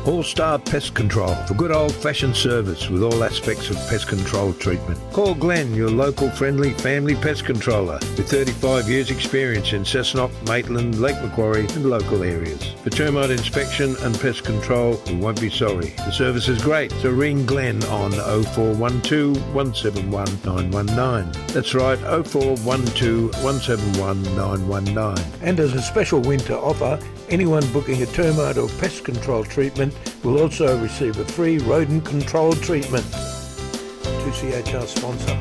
All-Star Pest Control for good old-fashioned service with all aspects of pest control treatment. Call Glenn, your local friendly family pest controller with 35 years experience in Cessnock, Maitland, Lake Macquarie and local areas. For termite inspection and pest control, you won't be sorry. The service is great, so ring Glenn on 0412 171 919. That's right, 0412 171 919. And as a special winter offer, anyone booking a termite or pest control treatment will also receive a free rodent control treatment. 2CHR sponsor.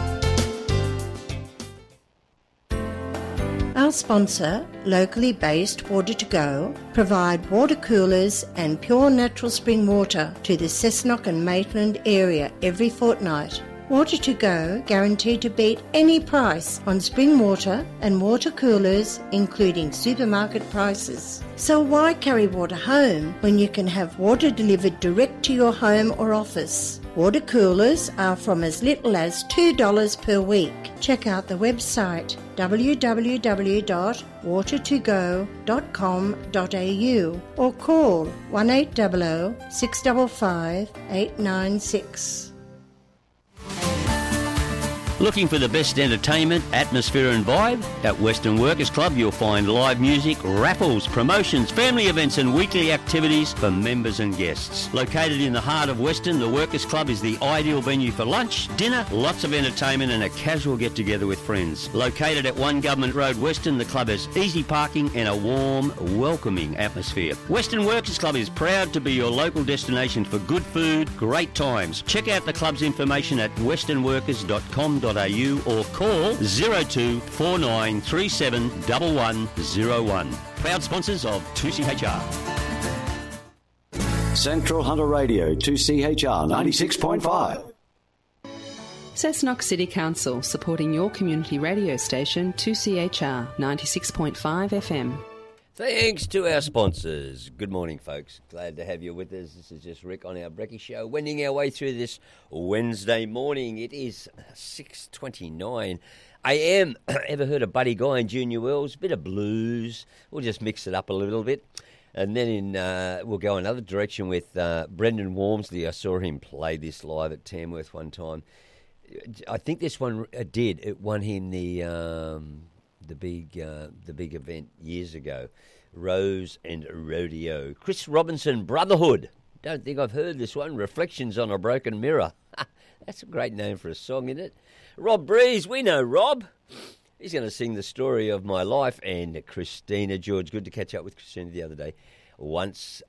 Our sponsor, locally based Water2Go, provide water coolers and pure natural spring water to the Cessnock and Maitland area every fortnight. Water2Go guaranteed to beat any price on spring water and water coolers, including supermarket prices. So why carry water home when you can have water delivered direct to your home or office? Water coolers are from as little as $2 per week. Check out the website www.water2go.com.au or call 1800 655 896. Looking for the best entertainment, atmosphere and vibe? At Western Workers Club you'll find live music, raffles, promotions, family events and weekly activities for members and guests. Located in the heart of Western, the Workers Club is the ideal venue for lunch, dinner, lots of entertainment and a casual get-together with friends. Located at 1 Government Road, Western, the club has easy parking and a warm, welcoming atmosphere. Western Workers Club is proud to be your local destination for good food, great times. Check out the club's information at westernworkers.com.au or call 024937 1101. Proud sponsors of 2CHR. Central Hunter Radio, 2CHR 96.5. Cessnock City Council, supporting your community radio station, 2CHR 96.5 FM. Thanks to our sponsors. Good morning, folks. Glad to have you with us. This is just Rick on our Brecky Show, wending our way through this Wednesday morning. It is 6:29 a.m. Ever heard of Buddy Guy and Junior Wells? A bit of blues. We'll just mix it up a little bit. And then we'll go another direction with Brendan Walmsley. I saw him play this live at Tamworth one time. I think this one did. It won him the big event years ago, Rose and Rodeo. Chris Robinson, Brotherhood. Don't think I've heard this one. Reflections on a Broken Mirror. That's a great name for a song, isn't it? Rob Breeze, we know Rob. He's going to sing the story of my life. And Christina George, good to catch up with Christina the other day. Once